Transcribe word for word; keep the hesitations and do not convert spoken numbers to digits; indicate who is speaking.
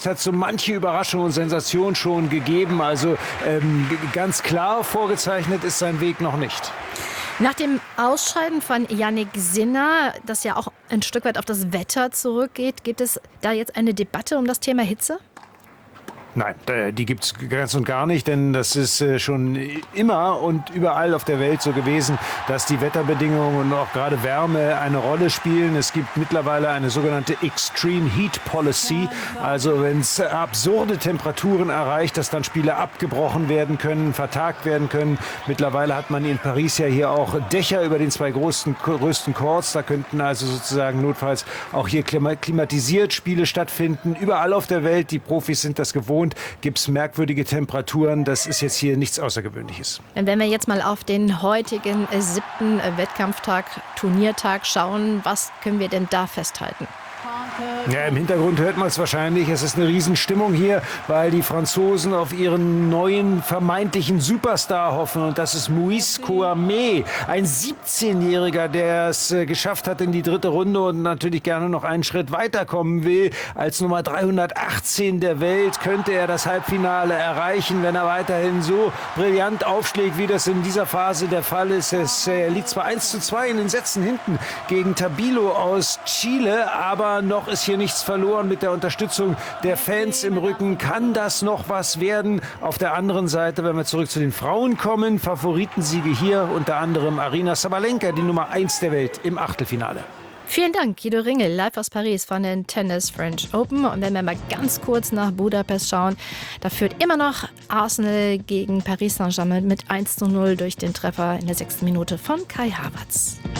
Speaker 1: Es hat so manche Überraschung und Sensation schon gegeben. Also ähm, ganz klar vorgezeichnet ist sein Weg noch nicht.
Speaker 2: Nach dem Ausscheiden von Jannik Sinner, das ja auch ein Stück weit auf das Wetter zurückgeht, gibt es da jetzt eine Debatte um das Thema Hitze?
Speaker 1: Nein, die gibt es ganz und gar nicht, denn das ist schon immer und überall auf der Welt so gewesen, dass die Wetterbedingungen und auch gerade Wärme eine Rolle spielen. Es gibt mittlerweile eine sogenannte Extreme Heat Policy, also wenn es absurde Temperaturen erreicht, dass dann Spiele abgebrochen werden können, vertagt werden können. Mittlerweile hat man in Paris ja hier auch Dächer über den zwei größten, größten Courts, da könnten also sozusagen notfalls auch hier klimatisiert Spiele stattfinden. Überall auf der Welt, die Profis sind das gewohnt. Gibt es merkwürdige Temperaturen. Das ist jetzt hier nichts Außergewöhnliches.
Speaker 2: Wenn wir jetzt mal auf den heutigen äh, siebten äh, Wettkampftag, Turniertag schauen, was können wir denn da festhalten?
Speaker 1: Ja, im Hintergrund hört man es wahrscheinlich. Es ist eine Riesenstimmung hier, weil die Franzosen auf ihren neuen vermeintlichen Superstar hoffen. Und das ist Moïse Kouamé, ein siebzehnjähriger, der es äh, geschafft hat in die dritte Runde und natürlich gerne noch einen Schritt weiterkommen will. Als Nummer dreihundertachtzehn der Welt könnte er das Halbfinale erreichen, wenn er weiterhin so brillant aufschlägt, wie das in dieser Phase der Fall ist. Es äh, liegt zwar eins zu zwei in den Sätzen hinten gegen Tabilo aus Chile, aber noch ist hier nichts verloren mit der Unterstützung der Fans im Rücken. Kann das noch was werden? Auf der anderen Seite, wenn wir zurück zu den Frauen kommen, Favoritensiege hier unter anderem Aryna Sabalenka, die Nummer eins der Welt im Achtelfinale.
Speaker 2: Vielen Dank, Guido Ringel, live aus Paris von den Tennis French Open. Und wenn wir mal ganz kurz nach Budapest schauen, da führt immer noch Arsenal gegen Paris Saint-Germain mit eins zu null durch den Treffer in der sechsten Minute von Kai Havertz.